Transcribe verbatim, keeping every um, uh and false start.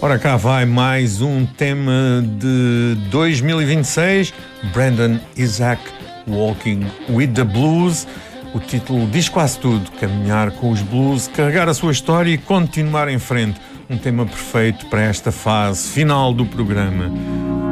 Ora, cá vai mais um tema de dois mil e vinte e seis, Brandon Isaac, Walking with the Blues. O título diz quase tudo: caminhar com os blues, carregar a sua história e continuar em frente. Um tema perfeito para esta fase final do programa.